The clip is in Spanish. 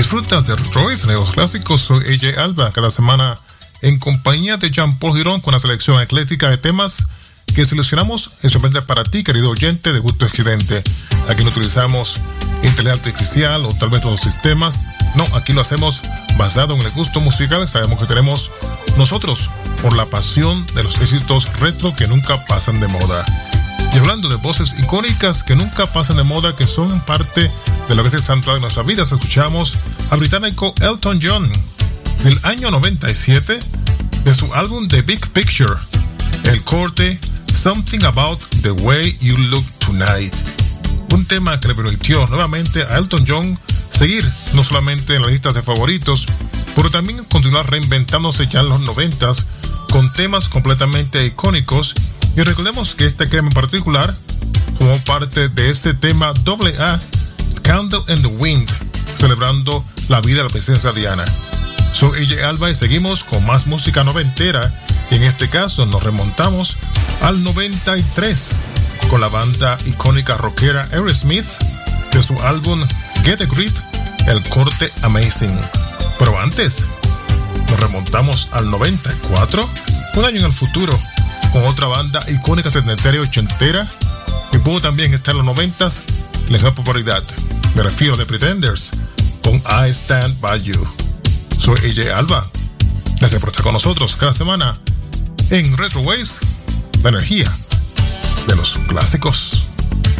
Disfruta de Retrois, nuevos clásicos. Soy AJ Alba, cada semana en compañía de Jean-Paul Girón con una selección ecléctica de temas que seleccionamos especialmente para ti, querido oyente de Gusto Accidente. Aquí no utilizamos inteligencia artificial o tal vez los sistemas. No, aquí lo hacemos basado en el gusto musical. Sabemos que tenemos nosotros por la pasión de los éxitos retro que nunca pasan de moda. Y hablando de voces icónicas que nunca pasan de moda, que son parte de lo que es el soundtrack de nuestras vidas, escuchamos al británico Elton John del año 97 de su álbum The Big Picture, el corte Something About the Way You Look Tonight, un tema que le permitió nuevamente a Elton John seguir no solamente en las listas de favoritos, pero también continuar reinventándose ya en los 90s con temas completamente icónicos. Y recordemos que este tema en particular formó parte de ese tema AA, Candle in the Wind, celebrando la vida de la princesa Diana. Soy AJ Alba y seguimos con más música noventera. Y en este caso nos remontamos al 93 con la banda icónica rockera Aerosmith de su álbum Get a Grip, el corte Amazing. Pero antes nos remontamos al 94, un año en el futuro, con otra banda icónica setentera y ochentera que pudo también estar en los 90s y les da popularidad. Me refiero a The Pretenders con I Stand By You. Soy AJ Alba. Gracias por estar con nosotros cada semana en Retro Waves, la energía de los clásicos.